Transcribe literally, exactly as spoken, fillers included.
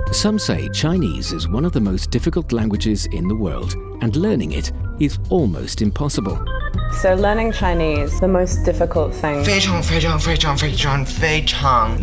Some say Chinese is one of the most difficult languages in the world, and learning it is almost impossible. So learning Chinese, the most difficult thing. 非常非常非常非常非常